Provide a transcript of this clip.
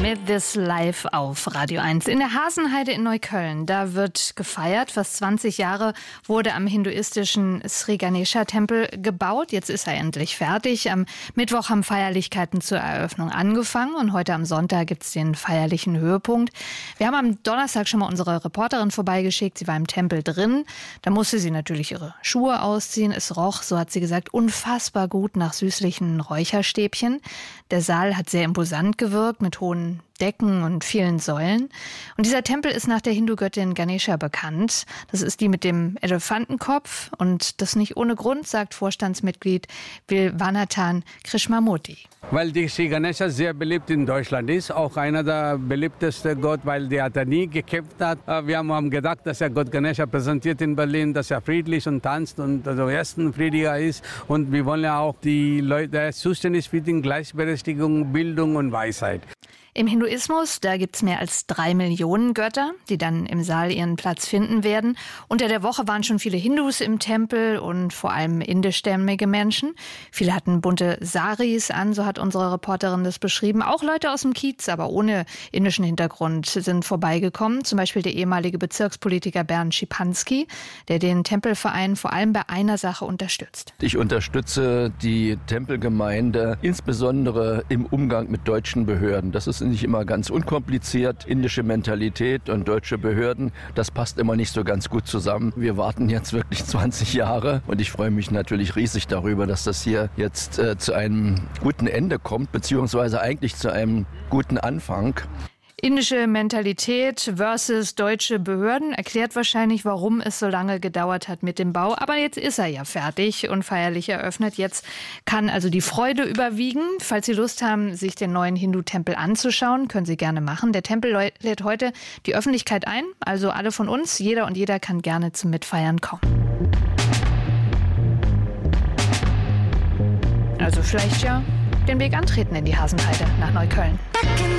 mit This Live auf Radio 1. In der Hasenheide in Neukölln, da wird gefeiert. Fast 20 Jahre wurde am hinduistischen Sri Ganesha-Tempel gebaut. Jetzt ist er endlich fertig. Am Mittwoch haben Feierlichkeiten zur Eröffnung angefangen und heute am Sonntag gibt es den feierlichen Höhepunkt. Wir haben am Donnerstag schon mal unsere Reporterin vorbeigeschickt. Sie war im Tempel drin. Da musste sie natürlich ihre Schuhe ausziehen. Es roch, so hat sie gesagt, unfassbar gut nach süßlichen Räucherstäbchen. Der Saal hat sehr imposant gewirkt mit hohen Decken und vielen Säulen. Und dieser Tempel ist nach der Hindu-Göttin Ganesha bekannt. Das ist die mit dem Elefantenkopf und das nicht ohne Grund, sagt Vorstandsmitglied Vilvanathan Krishnamurti. Weil die Sri Ganesha sehr beliebt in Deutschland ist, auch einer der beliebtesten Gott, weil der da nie gekämpft hat. Wir haben gedacht, dass er Gott Ganesha präsentiert in Berlin, dass er friedlich und tanzt und also ersten Friedlicher ist. Und wir wollen ja auch die Leute, der zuständig für die Gleichberechtigung, Bildung und Weisheit. Im Hinduismus, da gibt's mehr als 3 Millionen Götter, die dann im Saal ihren Platz finden werden. Unter der Woche waren schon viele Hindus im Tempel und vor allem indischstämmige Menschen. Viele hatten bunte Saris an, so hat unsere Reporterin das beschrieben. Auch Leute aus dem Kiez, aber ohne indischen Hintergrund, sind vorbeigekommen. Zum Beispiel der ehemalige Bezirkspolitiker Bernd Schipanski, der den Tempelverein vor allem bei einer Sache unterstützt. Ich unterstütze die Tempelgemeinde insbesondere im Umgang mit deutschen Behörden. Das ist nicht immer ganz unkompliziert. Indische Mentalität und deutsche Behörden, das passt immer nicht so ganz gut zusammen. Wir warten jetzt wirklich 20 Jahre und ich freue mich natürlich riesig darüber, dass das hier jetzt zu einem guten Ende kommt, beziehungsweise eigentlich zu einem guten Anfang. Indische Mentalität versus deutsche Behörden erklärt wahrscheinlich, warum es so lange gedauert hat mit dem Bau. Aber jetzt ist er ja fertig und feierlich eröffnet. Jetzt kann also die Freude überwiegen. Falls Sie Lust haben, sich den neuen Hindu-Tempel anzuschauen, können Sie gerne machen. Der Tempel lädt heute die Öffentlichkeit ein, also alle von uns. Jeder und jeder kann gerne zum Mitfeiern kommen. Also vielleicht ja den Weg antreten in die Hasenheide nach Neukölln.